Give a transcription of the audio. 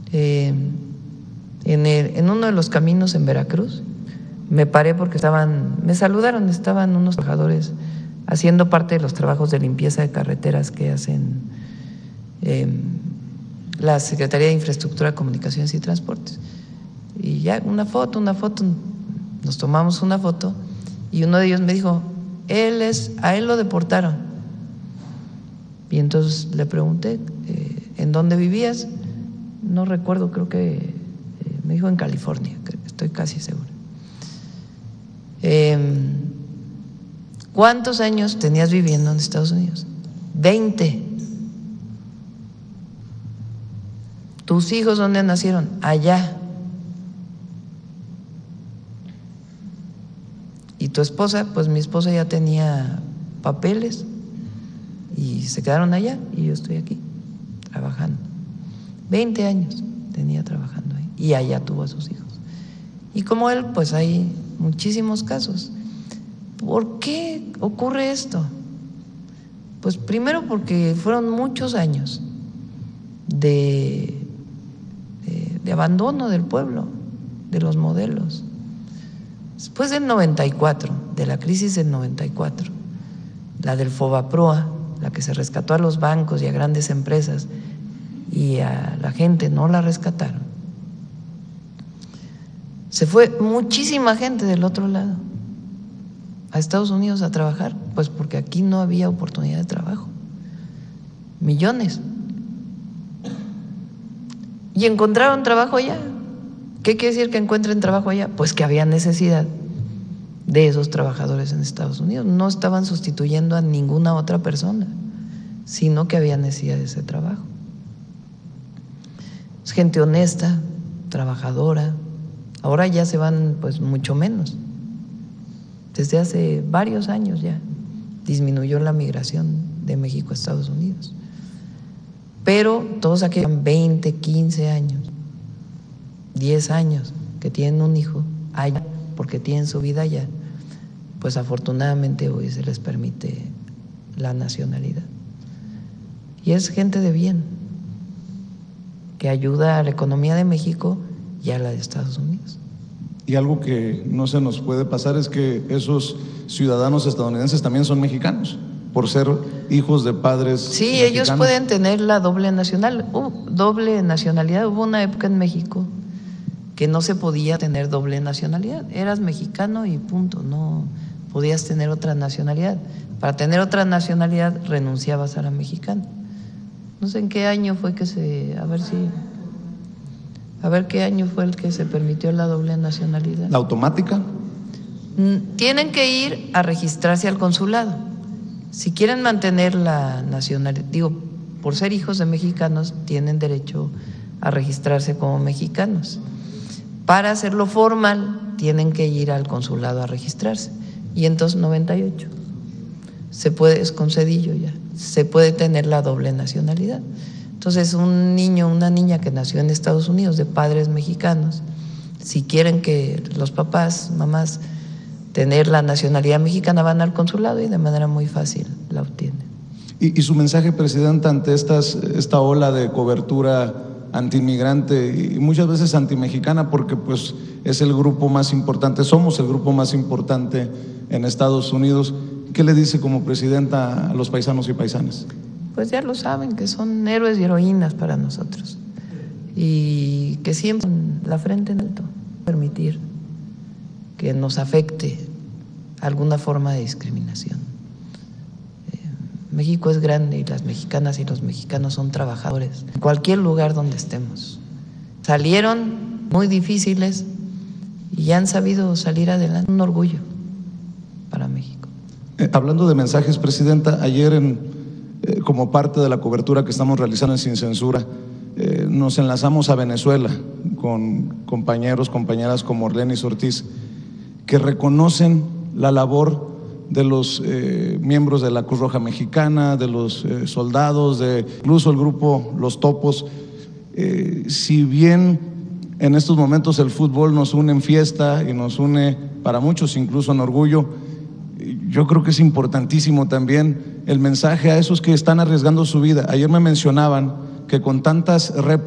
en uno de los caminos en Veracruz. Me paré porque me saludaron, estaban unos trabajadores haciendo parte de los trabajos de limpieza de carreteras que hacen la Secretaría de Infraestructura, Comunicaciones y Transportes. Y ya una foto, nos tomamos una foto y uno de ellos me dijo, a él lo deportaron. Y entonces le pregunté, ¿en dónde vivías? No recuerdo, creo que me dijo en California, estoy casi segura. ¿Cuántos años tenías viviendo en Estados Unidos? 20. ¿Tus hijos dónde nacieron? Allá. ¿Y tu esposa? Pues mi esposa ya tenía papeles y se quedaron allá y yo estoy aquí trabajando. 20 años tenía trabajando ahí y allá tuvo a sus hijos. Y como él, pues hay muchísimos casos. ¿Por qué ocurre esto? Pues primero porque fueron muchos años de abandono del pueblo, de los modelos. Después del 94, de la crisis del 94, la del Fobaproa, la que se rescató a los bancos y a grandes empresas y a la gente no la rescataron, se fue muchísima gente del otro lado a Estados Unidos a trabajar, pues porque aquí no había oportunidad de trabajo. Millones. Y encontraron trabajo allá. ¿Qué quiere decir que encuentren trabajo allá? Pues que había necesidad de esos trabajadores en Estados Unidos. No estaban sustituyendo a ninguna otra persona, sino que había necesidad de ese trabajo. Es gente honesta, trabajadora. Ahora ya se van pues mucho menos. Desde hace varios años ya disminuyó la migración de México a Estados Unidos. Pero todos aquellos que tienen 20, 15 años, 10 años, que tienen un hijo allá, porque tienen su vida allá, pues afortunadamente hoy se les permite la nacionalidad. Y es gente de bien, que ayuda a la economía de México y a la de Estados Unidos. Y algo que no se nos puede pasar es que esos ciudadanos estadounidenses también son mexicanos, por ser hijos de padres mexicanos. Ellos pueden tener la doble nacionalidad. Hubo una época en México que no se podía tener doble nacionalidad. Eras mexicano y punto, no podías tener otra nacionalidad. Para tener otra nacionalidad renunciabas a la mexicana. No sé en qué año fue a ver qué año fue el que se permitió la doble nacionalidad. ¿La automática? Tienen que ir a registrarse al consulado. Si quieren mantener la nacionalidad, por ser hijos de mexicanos, tienen derecho a registrarse como mexicanos. Para hacerlo formal, tienen que ir al consulado a registrarse. Y entonces 98 es concedillo ya, se puede tener la doble nacionalidad. Entonces un niño, una niña que nació en Estados Unidos de padres mexicanos, si quieren que los papás, mamás, tener la nacionalidad mexicana, van al consulado y de manera muy fácil la obtienen. ¿Y su mensaje, Presidenta, ante esta ola de cobertura antiinmigrante y muchas veces antimexicana, porque pues es el grupo más importante, somos el grupo más importante en Estados Unidos? ¿Qué le dice como presidenta a los paisanos y paisanas? Pues ya lo saben, que son héroes y heroínas para nosotros y que siempre con la frente en alto, permitir que nos afecte alguna forma de discriminación. México es grande y las mexicanas y los mexicanos son trabajadores en cualquier lugar donde estemos. Salieron muy difíciles y han sabido salir adelante. Un orgullo para México. Hablando de mensajes, Presidenta, ayer como parte de la cobertura que estamos realizando en Sin Censura, nos enlazamos a Venezuela con compañeros, compañeras como Orlenis Ortiz, que reconocen la labor de los miembros de la Cruz Roja Mexicana, de los soldados, incluso el grupo Los Topos. Si bien en estos momentos el fútbol nos une en fiesta y nos une para muchos incluso en orgullo, yo creo que es importantísimo también el mensaje a esos que están arriesgando su vida. Ayer me mencionaban que con tantas